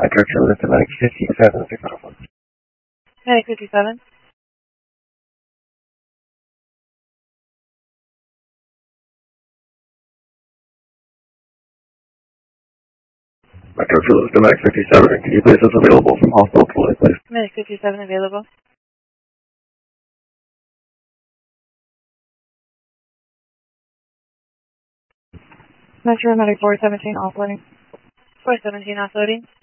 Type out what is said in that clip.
Metro 2 is Medic 57, 601. Medic 57. Metro 2 is Medic 57. Can you please is available from hospital to Lake, please? Medic 57 available. Metro Medic 417 offloading. 417 offloading.